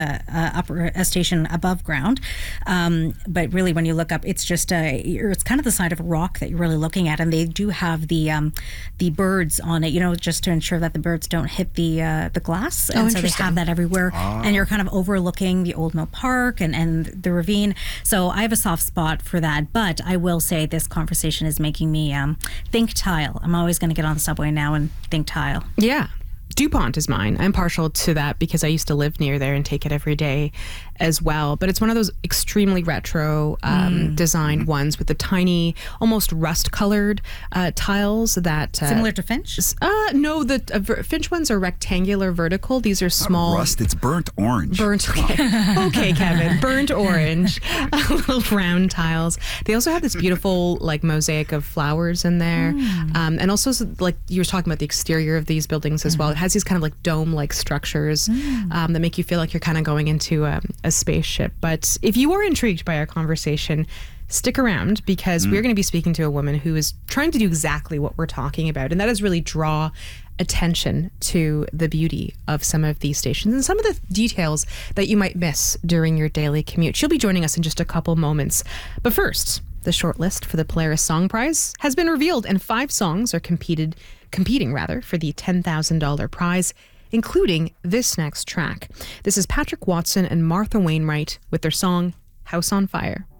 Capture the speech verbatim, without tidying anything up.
uh, upper a station above ground, um, but really when you look up, it's just a it's kind of the side of a rock that you're really looking at, and they do have the um, the birds on it, you know, just to ensure that the birds don't hit the uh, the glass, Oh, and so they interesting. have that everywhere, Ah. and you're kind of overlooking the Old Mill Park and and the ravine. So I have a soft spot for that, but I will say this conversation is making me um, think tile. I'm always going to get on the subway now and think tile. Yeah. DuPont is mine. I'm partial to that because I used to live near there and take it every day as well. But it's one of those extremely retro um, Mm. designed ones with the tiny, almost rust-colored uh, tiles that... Uh, Similar to Finch? Uh, no, the uh, ver- Finch ones are rectangular vertical. These are small... Not rust, it's burnt orange. Burnt, okay, okay, Kevin. Burnt orange, little round tiles. They also have this beautiful like mosaic of flowers in there, Mm. um, and also so, like you were talking about the exterior of these buildings as well. It has these kind of like dome-like structures Mm. um, that make you feel like you're kind of going into um, a spaceship. But if you are intrigued by our conversation, stick around because we're going to be speaking to a woman who is trying to do exactly what we're talking about, and that is really draw attention to the beauty of some of these stations and some of the details that you might miss during your daily commute. She'll be joining us in just a couple moments. But first, the short list for the Polaris Song Prize has been revealed, and five songs are competed, competing rather for the ten thousand dollars prize, including this next track. This is Patrick Watson and Martha Wainwright with their song House on Fire.